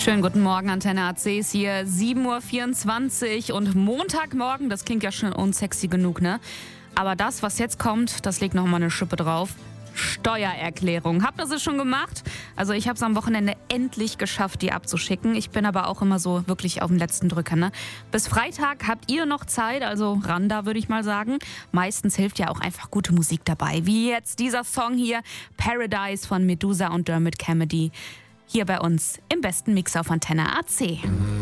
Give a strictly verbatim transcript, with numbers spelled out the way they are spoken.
Schönen guten Morgen, Antenne A C ist hier, sieben Uhr vierundzwanzig und Montagmorgen, das klingt ja schon unsexy genug, ne? Aber das, was jetzt kommt, das legt nochmal eine Schippe drauf. Steuererklärung. Habt ihr es schon gemacht? Also ich habe es am Wochenende endlich geschafft, die abzuschicken. Ich bin aber auch immer so wirklich auf dem letzten Drücker, ne? Bis Freitag habt ihr noch Zeit, also ran da, würde ich mal sagen. Meistens hilft ja auch einfach gute Musik dabei, wie jetzt dieser Song hier, Paradise von Medusa und Dermot Kennedy. Hier bei uns im besten Mix auf Antenne A C.